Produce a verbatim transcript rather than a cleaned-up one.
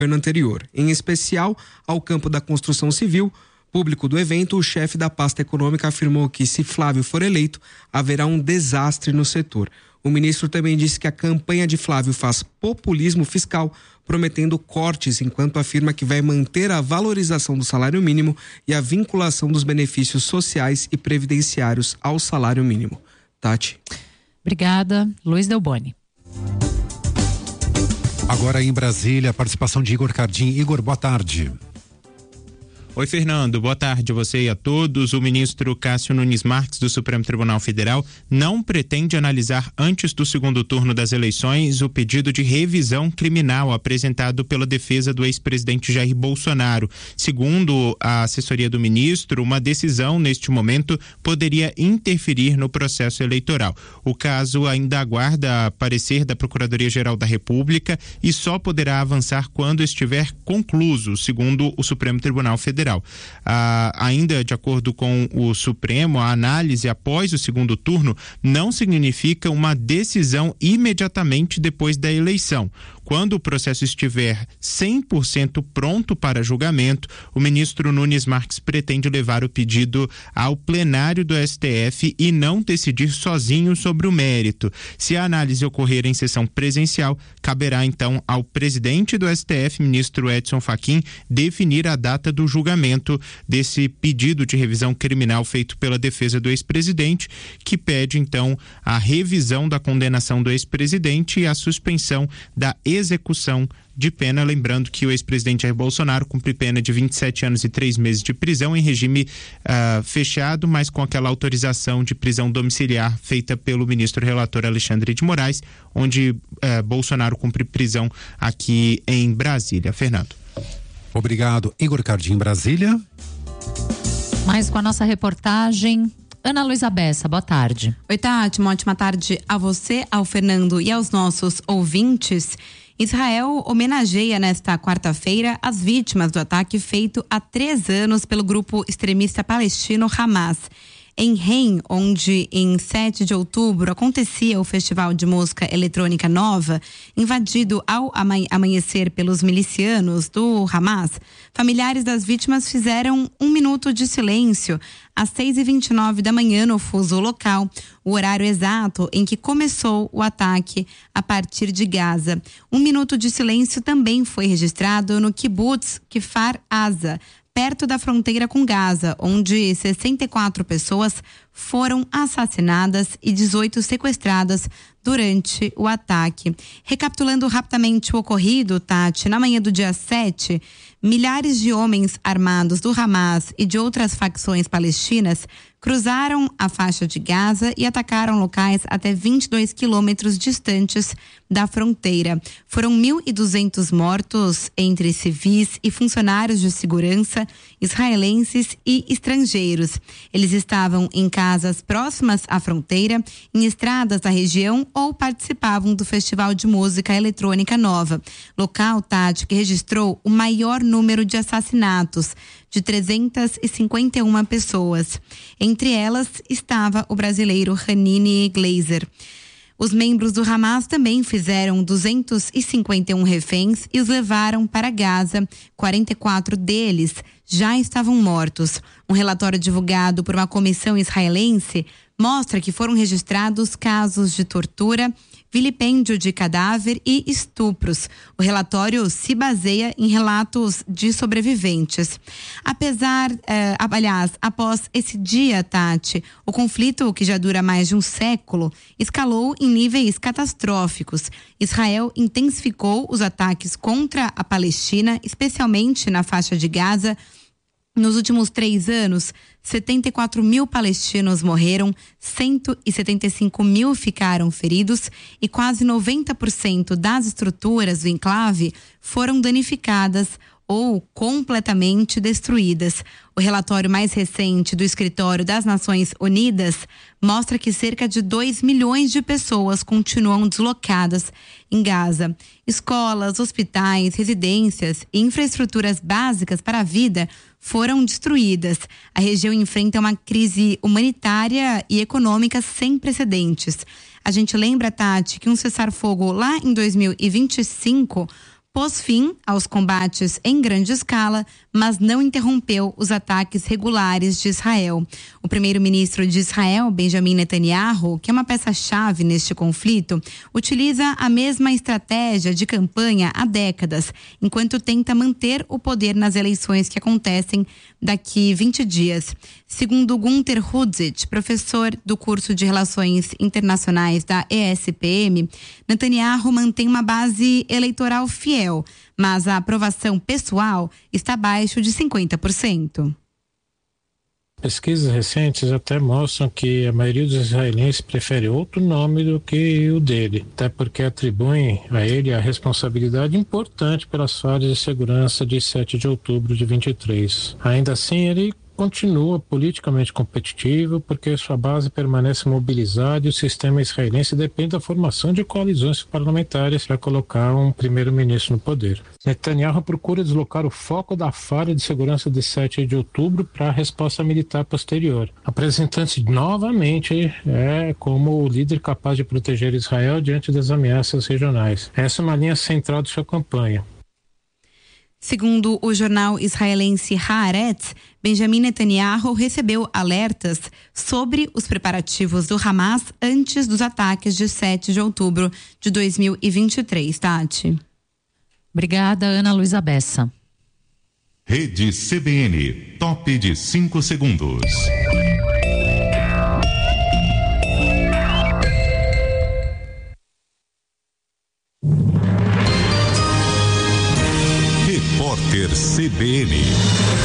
ano anterior, em especial ao campo da construção civil. Público do evento, o chefe da pasta econômica afirmou que, se Flávio for eleito, haverá um desastre no setor. O ministro também disse que a campanha de Flávio faz populismo fiscal, prometendo cortes, enquanto afirma que vai manter a valorização do salário mínimo e a vinculação dos benefícios sociais e previdenciários ao salário mínimo. Tati. Obrigada, Luiz Delboni. Agora em Brasília, a participação de Igor Cardim. Igor, boa tarde. Oi, Fernando, boa tarde a você e a todos. O ministro Cássio Nunes Marques, do Supremo Tribunal Federal, não pretende analisar antes do segundo turno das eleições o pedido de revisão criminal apresentado pela defesa do ex-presidente Jair Bolsonaro. Segundo a assessoria do ministro, uma decisão neste momento poderia interferir no processo eleitoral. O caso ainda aguarda parecer da Procuradoria-Geral da República e só poderá avançar quando estiver concluído, segundo o Supremo Tribunal Federal. Ah, ainda de acordo com o Supremo, a análise após o segundo turno não significa uma decisão imediatamente depois da eleição. Quando o processo estiver cem por cento pronto para julgamento, o ministro Nunes Marques pretende levar o pedido ao plenário do S T F e não decidir sozinho sobre o mérito. Se a análise ocorrer em sessão presencial, caberá então ao presidente do S T F, ministro Edson Fachin, definir a data do julgamento desse pedido de revisão criminal feito pela defesa do ex-presidente, que pede então a revisão da condenação do ex-presidente e a suspensão da execução de pena, lembrando que o ex-presidente Jair Bolsonaro cumpre pena de vinte e sete anos e três meses de prisão em regime uh, fechado, mas com aquela autorização de prisão domiciliar feita pelo ministro relator Alexandre de Moraes, onde uh, Bolsonaro cumpre prisão aqui em Brasília. Fernando. Obrigado. Igor Cardim, Brasília. Mais com a nossa reportagem, Ana Luísa Bessa, boa tarde. Oi, Tati, uma ótima tarde a você, ao Fernando e aos nossos ouvintes. Israel homenageia nesta quarta-feira as vítimas do ataque feito há três anos pelo grupo extremista palestino Hamas. Em Reim, onde em sete de outubro acontecia o Festival de Música Eletrônica Nova, invadido ao amanhecer pelos milicianos do Hamas, familiares das vítimas fizeram um minuto de silêncio às seis e vinte e nove da manhã no fuso local, o horário exato em que começou o ataque a partir de Gaza. Um minuto de silêncio também foi registrado no kibbutz Kfar Aza, perto da fronteira com Gaza, onde sessenta e quatro pessoas foram assassinadas e dezoito sequestradas durante o ataque. Recapitulando rapidamente o ocorrido, Tati, na manhã do dia sete, milhares de homens armados do Hamas e de outras facções palestinas cruzaram a faixa de Gaza e atacaram locais até vinte e dois quilômetros distantes da fronteira. Foram mil e duzentos mortos entre civis e funcionários de segurança israelenses e estrangeiros. Eles estavam em casas próximas à fronteira, em estradas da região ou participavam do Festival de Música Eletrônica Nova, local, Tati, que registrou o maior número de assassinatos, de trezentas e cinquenta e uma pessoas. Entre elas estava o brasileiro Hanini Gleiser. Os membros do Hamas também fizeram duzentos e cinquenta e um reféns e os levaram para Gaza. quarenta e quatro deles já estavam mortos. Um relatório divulgado por uma comissão israelense mostra que foram registrados casos de tortura, vilipêndio de cadáver e estupros. O relatório se baseia em relatos de sobreviventes. Apesar, eh, aliás, após esse dia, Tati, o conflito, que já dura mais de um século, escalou em níveis catastróficos. Israel intensificou os ataques contra a Palestina, especialmente na faixa de Gaza. Nos últimos três anos, setenta e quatro mil palestinos morreram, cento e setenta e cinco mil ficaram feridos e quase noventa por cento das estruturas do enclave foram danificadas ou completamente destruídas. O relatório mais recente do Escritório das Nações Unidas mostra que cerca de dois milhões de pessoas continuam deslocadas em Gaza. Escolas, hospitais, residências e infraestruturas básicas para a vida foram destruídas. A região enfrenta uma crise humanitária e econômica sem precedentes. A gente lembra, Tati, que um cessar-fogo lá em dois mil e vinte e cinco pôs fim aos combates em grande escala, mas não interrompeu os ataques regulares de Israel. O primeiro-ministro de Israel, Benjamin Netanyahu, que é uma peça-chave neste conflito, utiliza a mesma estratégia de campanha há décadas, enquanto tenta manter o poder nas eleições que acontecem daqui vinte dias. Segundo Gunther Hudzit, professor do curso de Relações Internacionais da E S P M, Netanyahu mantém uma base eleitoral fiel, mas a aprovação pessoal está abaixo de cinquenta por cento. Pesquisas recentes até mostram que a maioria dos israelenses prefere outro nome do que o dele, até porque atribuem a ele a responsabilidade importante pelas falhas de segurança de sete de outubro de vinte e três. Ainda assim, ele continua politicamente competitivo porque sua base permanece mobilizada e o sistema israelense depende da formação de coalizões parlamentares para colocar um primeiro-ministro no poder. Netanyahu procura deslocar o foco da falha de segurança de sete de outubro para a resposta militar posterior, apresentando-se novamente é, como o líder capaz de proteger Israel diante das ameaças regionais. Essa é uma linha central de sua campanha. Segundo o jornal israelense Haaretz, Benjamin Netanyahu recebeu alertas sobre os preparativos do Hamas antes dos ataques de sete de outubro de dois mil e vinte e três, Tati. Obrigada, Ana Luísa Bessa. Rede C B N, top de cinco segundos.